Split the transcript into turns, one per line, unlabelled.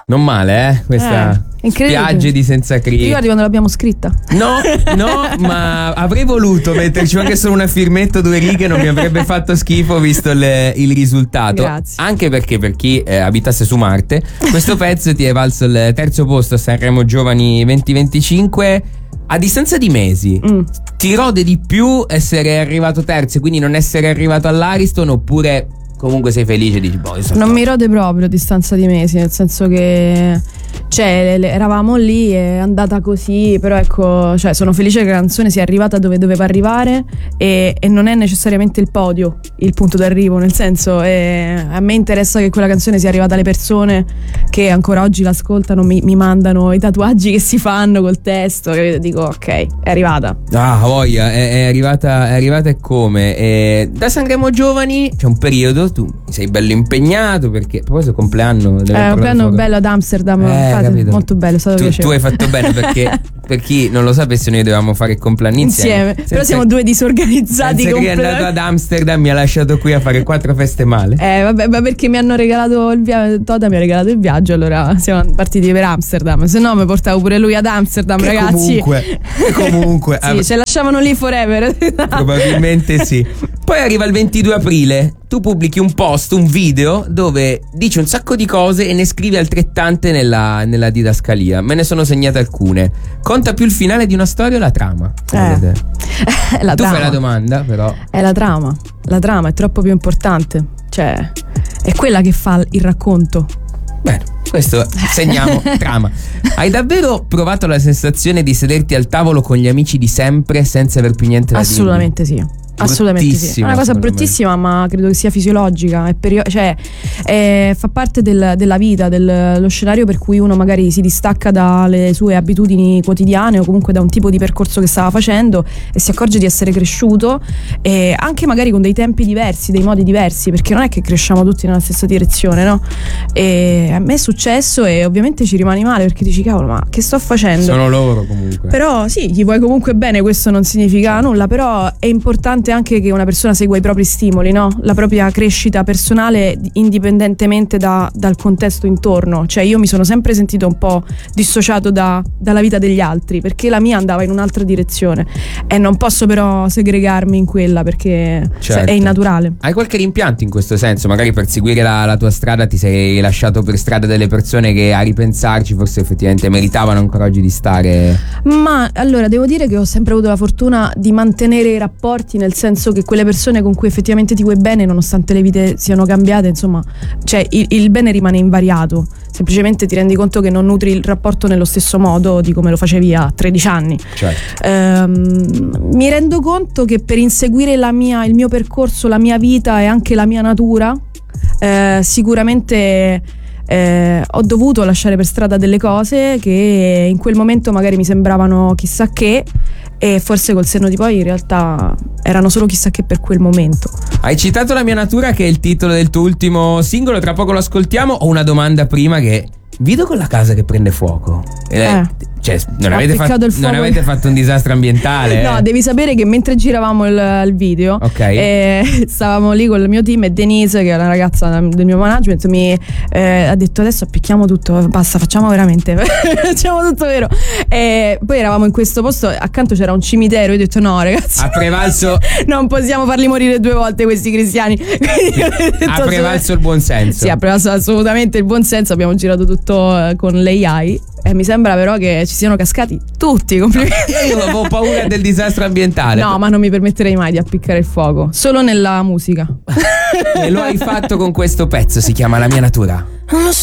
Non male, questa spiagge di Senza Cri.
Ti ricordi quando l'abbiamo scritta?
No, ma avrei voluto metterci anche solo una firmetta, 2 righe, non mi avrebbe fatto schifo visto il risultato.
Grazie.
Anche perché per chi abitasse su Marte, questo pezzo ti è valso il 3° posto a Sanremo Giovani 2025. A distanza di mesi, ti rode di più essere arrivato terzo, quindi non essere arrivato all'Ariston, oppure comunque sei felice e dici
non mi rode proprio a distanza di mesi, nel senso che eravamo lì, è andata così, però ecco, sono felice che la canzone sia arrivata dove doveva arrivare e non è necessariamente il podio il punto d'arrivo, nel senso a me interessa che quella canzone sia arrivata alle persone che ancora oggi l'ascoltano, mi mandano i tatuaggi che si fanno col testo, che dico ok, è arrivata.
Ah, voglia, è arrivata e come? Da Sanremo Giovani c'è un periodo, tu sei bello impegnato perché poi questo compleanno
bello ad Amsterdam, molto bello, è stato piacevole.
Tu hai fatto bene perché per chi non lo sapesse noi dovevamo fare il compleanno insieme.
Però siamo 2 disorganizzati.
Senza che è andato ad Amsterdam, mi ha lasciato qui a fare 4 feste male.
Vabbè, perché mi hanno regalato il viaggio, Toda mi ha regalato il viaggio, allora siamo partiti per Amsterdam, se no mi portavo pure lui ad Amsterdam, ragazzi.
Comunque
sì, ce lasciavano lì forever.
Probabilmente sì. Poi arriva il 22 aprile, tu pubblichi un post, un video dove dici un sacco di cose e ne scrivi altrettante nella didascalia. Me ne sono segnate alcune. Conta più il finale di una storia o la trama?
Tu
fai la domanda, però.
È la trama. La trama è troppo più importante. Cioè, è quella che fa il racconto.
Bene, questo segniamo trama. Hai davvero provato la sensazione di sederti al tavolo con gli amici di sempre senza aver più niente da dire?
Assolutamente sì. Assolutamente sì. È una cosa bruttissima, ma credo che sia fisiologica. Fa parte della vita, dello scenario per cui uno magari si distacca dalle sue abitudini quotidiane o comunque da un tipo di percorso che stava facendo e si accorge di essere cresciuto, e anche magari con dei tempi diversi, dei modi diversi, perché non è che cresciamo tutti nella stessa direzione, no? E a me è successo e ovviamente ci rimani male perché dici cavolo, ma che sto facendo?
Sono loro comunque.
Però sì, gli vuoi comunque bene, questo non significa nulla, però è importante anche che una persona segua i propri stimoli, no? La propria crescita personale indipendentemente dal contesto intorno. Cioè io mi sono sempre sentito un po' dissociato dalla vita degli altri, perché la mia andava in un'altra direzione e non posso però segregarmi in quella perché è innaturale.
Hai qualche rimpianto in questo senso? Magari per seguire la tua strada ti sei lasciato per strada delle persone che a ripensarci forse effettivamente meritavano ancora oggi di stare?
Ma allora devo dire che ho sempre avuto la fortuna di mantenere i rapporti, nel senso che quelle persone con cui effettivamente ti vuoi bene, nonostante le vite siano cambiate, insomma, cioè il bene rimane invariato, semplicemente ti rendi conto che non nutri il rapporto nello stesso modo di come lo facevi a 13 anni. Mi rendo conto che per inseguire il mio percorso, la mia vita e anche la mia natura, sicuramente ho dovuto lasciare per strada delle cose che in quel momento magari mi sembravano chissà che, e forse col senno di poi in realtà erano solo chissà che per quel momento.
Hai citato La mia natura, che è il titolo del tuo ultimo singolo, tra poco lo ascoltiamo. Ho una domanda prima, che vedo con la casa che prende fuoco. Cioè, non avete fatto un disastro ambientale?
No, devi sapere che mentre giravamo il video, stavamo lì con il mio team e Denise, che è la ragazza del mio management, mi ha detto adesso appicchiamo tutto, basta, facciamo veramente facciamo tutto vero. E poi eravamo in questo posto, accanto c'era un cimitero, io ho detto no ragazzi,
ha prevalso
non possiamo farli morire 2 volte questi cristiani.
Ha prevalso il buon senso.
Sì, ha prevalso assolutamente il buon senso. Abbiamo girato tutto con l'AI e mi sembra però che ci siano cascati tutti. Complimenti.
Io avevo paura del disastro ambientale.
No, ma non mi permetterei mai di appiccare il fuoco, solo nella musica.
E lo hai fatto con questo pezzo, si chiama La mia natura.